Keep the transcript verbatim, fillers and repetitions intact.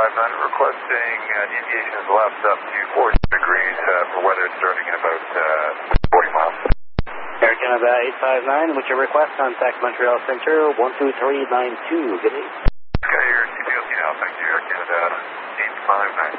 five nine, requesting uh, deviation is left up to forty degrees uh, for weather starting in about uh, forty miles. Air Canada eight five nine, what's your request? Contact Montreal Center one two three nine two. Good day. Okay, your T P O C now. Thank you, Air Canada eight five nine.